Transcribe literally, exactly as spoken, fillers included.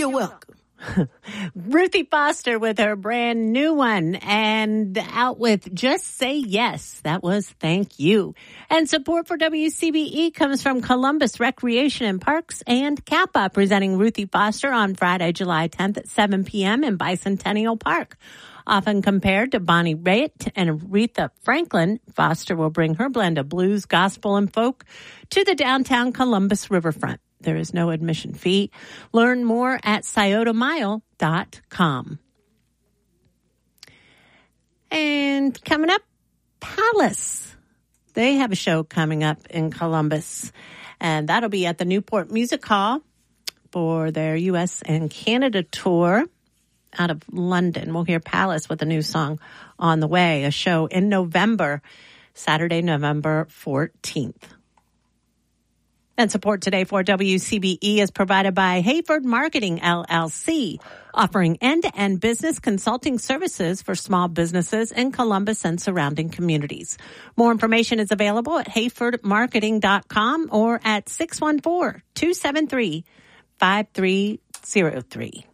You're welcome. Ruthie Foster with her brand new one, and out with Just Say Yes. That was Thank You. And support for W C B E comes from Columbus Recreation and Parks and Kappa, presenting Ruthie Foster on Friday, July tenth at seven p.m. in Bicentennial Park. Often compared to Bonnie Raitt and Aretha Franklin, Foster will bring her blend of blues, gospel, and folk to the downtown Columbus riverfront. There is no admission fee. Learn more at scioto mile dot com. And coming up, Palace. They have a show coming up in Columbus, and that'll be at the Newport Music Hall for their U S and Canada tour out of London. We'll hear Palace with a new song on the way, a show in November, Saturday, November fourteenth. And support today for W C B E is provided by Hayford Marketing, L L C, offering end-to-end business consulting services for small businesses in Columbus and surrounding communities. More information is available at hayford marketing dot com or at six one four, two seven three, five three zero three.